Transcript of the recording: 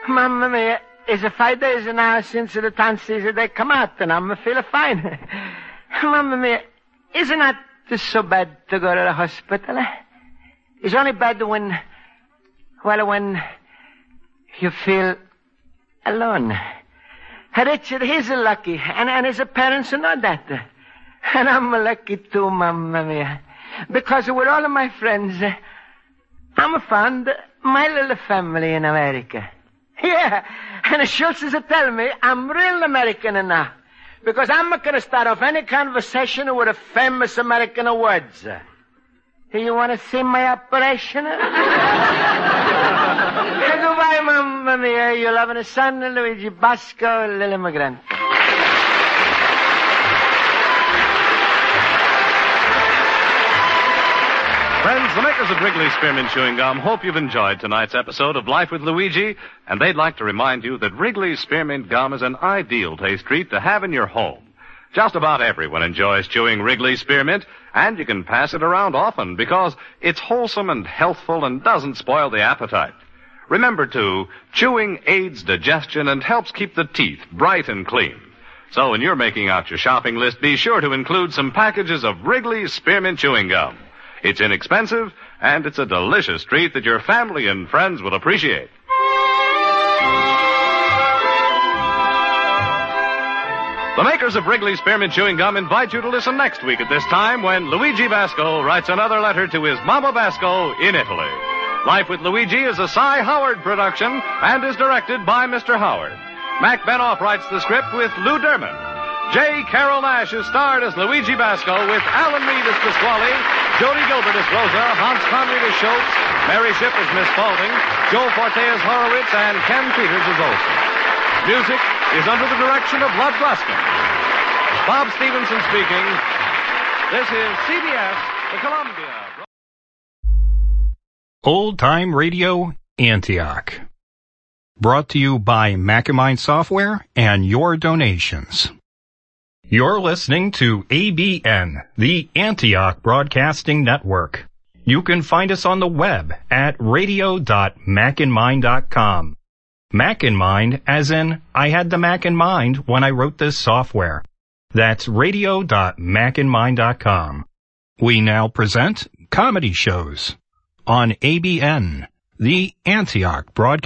Mamma mia, it's 5 days now since the tonsils they come out, and I'm feeling fine. Mamma mia, isn't that so bad to go to the hospital? It's only bad when you feel alone. Richard, he's lucky, and his parents know that. And I'm lucky too, Mamma mia. Because with all of my friends, I'm found my little family in America. Yeah, and the Schultzes tell me I'm real American now. Because I'm not going to start off any conversation with a famous American words. You want to see my operation? Goodbye, Mamma mia. You're loving a son, Luigi Basco, little immigrant. Friends, the makers of Wrigley Spearmint Chewing Gum hope you've enjoyed tonight's episode of Life with Luigi, and they'd like to remind you that Wrigley Spearmint Gum is an ideal taste treat to have in your home. Just about everyone enjoys chewing Wrigley Spearmint, and you can pass it around often because it's wholesome and healthful and doesn't spoil the appetite. Remember, too, chewing aids digestion and helps keep the teeth bright and clean. So when you're making out your shopping list, be sure to include some packages of Wrigley Spearmint Chewing Gum. It's inexpensive, and it's a delicious treat that your family and friends will appreciate. The makers of Wrigley Spearmint Chewing Gum invite you to listen next week at this time when Luigi Basco writes another letter to his Mama Basco in Italy. Life with Luigi is a Cy Howard production and is directed by Mr. Howard. Mac Benoff writes the script with Lou Derman. J. Carol Nash is starred as Luigi Basco with Alan Mead as Pasquale, Jody Gilbert as Rosa, Hans Conried as Schultz, Mary Shipp as Miss Spaulding, Joe Forte as Horowitz, and Ken Peters as Olson. Music is under the direction of Lud Gluskin. Bob Stevenson speaking. This is CBS, the Columbia. Old Time Radio, Antioch. Brought to you by Macamind Software and your donations. You're listening to ABN, the Antioch Broadcasting Network. You can find us on the web at radio.macinmind.com. Mac in mind, as in, I had the Mac in mind when I wrote this software. That's radio.macinmind.com. We now present comedy shows on ABN, the Antioch Broadcasting